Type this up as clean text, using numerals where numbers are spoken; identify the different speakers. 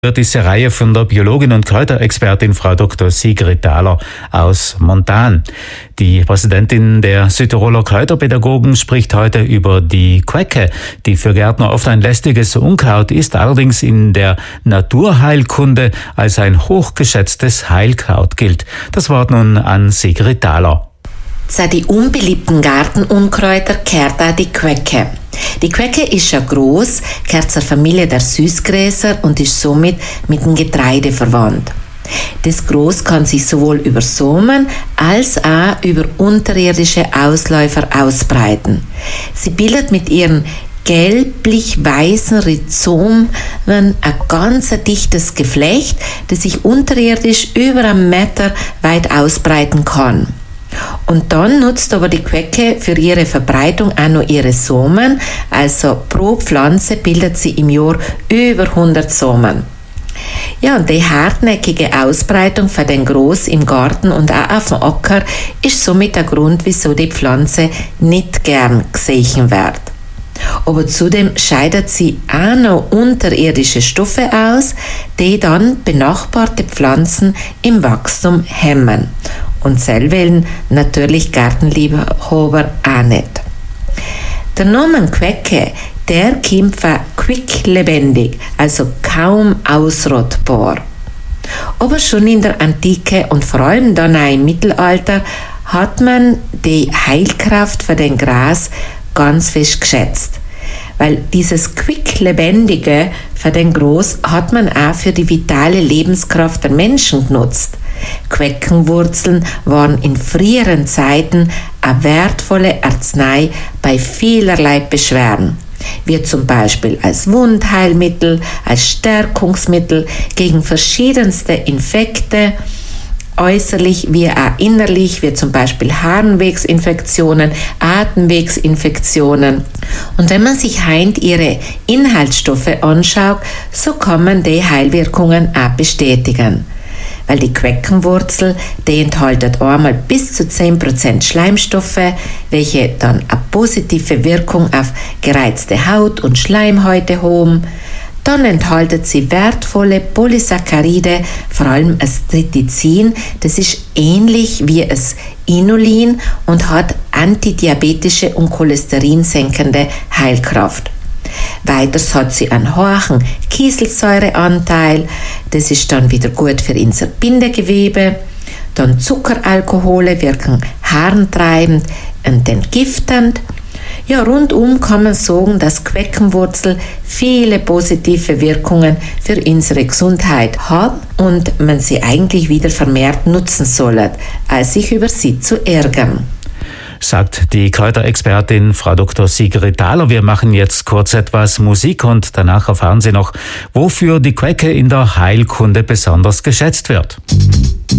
Speaker 1: Diese Reihe von der Biologin und Kräuterexpertin Frau Dr. Sigrid Thaler aus Montan. Die Präsidentin der Südtiroler Kräuterpädagogen spricht heute über die Quecke, die für Gärtner oft ein lästiges Unkraut ist, allerdings in der Naturheilkunde als ein hochgeschätztes Heilkraut gilt. Das Wort nun an Sigrid Thaler.
Speaker 2: Zu den unbeliebten Gartenunkräuter gehört auch die Quecke. Die Quecke ist ja gross, gehört zur Familie der Süßgräser und ist somit mit dem Getreide verwandt. Das Gros kann sich sowohl über Samen als auch über unterirdische Ausläufer ausbreiten. Sie bildet mit ihren gelblich-weißen Rhizomen ein ganz dichtes Geflecht, das sich unterirdisch über 1 Meter weit ausbreiten kann. Und dann nutzt aber die Quecke für ihre Verbreitung auch noch ihre Samen, also pro Pflanze bildet sie im Jahr über 100 Samen. Ja, und die hartnäckige Ausbreitung für den Gros im Garten und auch auf dem Acker ist somit der Grund, wieso die Pflanze nicht gern gesehen wird. Aber zudem scheidet sie auch noch unterirdische Stoffe aus, die dann benachbarte Pflanzen im Wachstum hemmen. Und selber natürlich Gartenliebhaber auch nicht. Der Name Quecke, der kommt von quicklebendig, also kaum ausrottbar. Aber schon in der Antike und vor allem dann auch im Mittelalter hat man die Heilkraft für den Gras ganz fest geschätzt. Weil dieses quicklebendige für den Gras hat man auch für die vitale Lebenskraft der Menschen genutzt. Queckenwurzeln waren in früheren Zeiten eine wertvolle Arznei bei vielerlei Beschwerden, wie zum Beispiel als Wundheilmittel, als Stärkungsmittel gegen verschiedenste Infekte, äußerlich wie auch innerlich, wie zum Beispiel Harnwegsinfektionen, Atemwegsinfektionen. Und wenn man sich heint ihre Inhaltsstoffe anschaut, so kann man die Heilwirkungen auch bestätigen. Weil die Queckenwurzel, die enthält einmal bis zu 10% Schleimstoffe, welche dann eine positive Wirkung auf gereizte Haut und Schleimhäute haben. Dann enthält sie wertvolle Polysaccharide, vor allem das Tritizin, das ist ähnlich wie das Inulin und hat antidiabetische und cholesterinsenkende Heilkraft. Weiters hat sie einen hohen Kieselsäureanteil, das ist dann wieder gut für unser Bindegewebe. Dann Zuckeralkohole wirken harntreibend und entgiftend. Ja, rundum kann man sagen, dass Queckenwurzel viele positive Wirkungen für unsere Gesundheit hat und man sie eigentlich wieder vermehrt nutzen sollte, als sich über sie zu ärgern.
Speaker 1: Sagt die Kräuterexpertin Frau Dr. Sigrid Thaler. Wir machen jetzt kurz etwas Musik und danach erfahren Sie noch, wofür die Quecke in der Heilkunde besonders geschätzt wird.